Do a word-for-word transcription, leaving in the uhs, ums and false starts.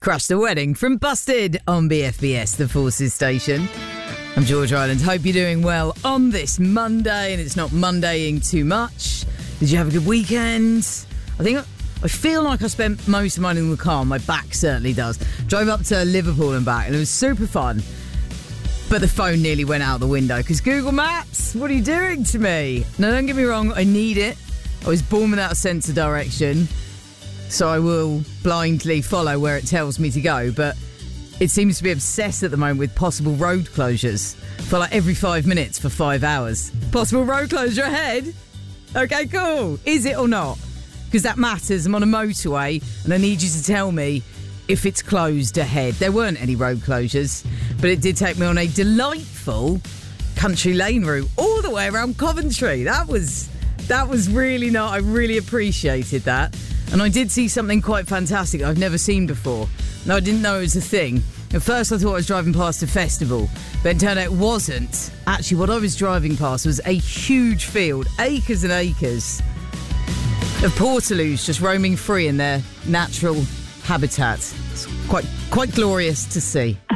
Crush the Wedding from Busted on B F B S, the Forces station. I'm George Island. Hope you're doing well on this Monday and it's not Mondaying too much. Did you have a good weekend? I think I feel like I spent most of mine in the car. My back certainly does. Drove up to Liverpool and back and it was super fun. But the phone nearly went out the window because Google Maps, what are you doing to me? Now, don't get me wrong, I need it. I was born without a sense of direction, so I will blindly follow where it tells me to go. But it seems to be obsessed at the moment with possible road closures for like every five minutes for five hours. Possible road closure ahead? Okay, cool. Is it or not? Because that matters. I'm on a motorway and I need you to tell me if it's closed ahead. There weren't any road closures, but it did take me on a delightful country lane route all the way around Coventry. That was that was really nice. I really appreciated that. And I did see something quite fantastic I've never seen before. No, I didn't know it was a thing. At first I thought I was driving past a festival, but it turned out it wasn't. Actually, what I was driving past was a huge field, acres and acres of portaloos just roaming free in their natural habitat. It's quite quite glorious to see.